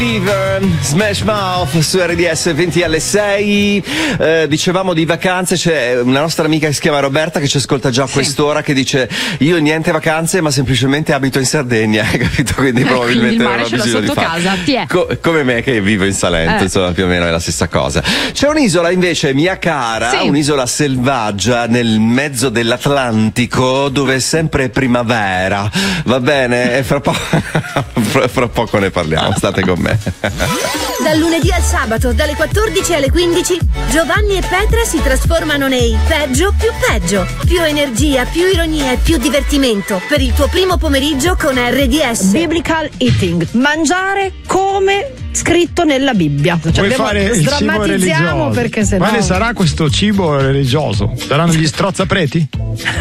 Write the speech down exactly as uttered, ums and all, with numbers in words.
Smash Mouth su R D S venti alle sei. Eh, dicevamo di vacanze, c'è una nostra amica che si chiama Roberta che ci ascolta già a quest'ora, sì, che dice: io niente vacanze ma semplicemente abito in Sardegna, hai capito? Quindi eh, probabilmente non ho bisogno di casa, Co- come me che vivo in Salento, eh. insomma più o meno è la stessa cosa. C'è un'isola invece mia cara, sì, un'isola selvaggia nel mezzo dell'Atlantico dove è sempre primavera, va bene? E fra, po- fra poco ne parliamo, state con me. Dal lunedì al sabato, dalle quattordici alle quindici, Giovanni e Petra si trasformano nei peggio più peggio. Più energia, più ironia e più divertimento per il tuo primo pomeriggio con R D S. Biblical eating, mangiare come scritto nella Bibbia. Cioè, Vuoi fare il cibo religioso? Perché sennò... Quale sarà questo cibo religioso? Saranno gli strozzapreti?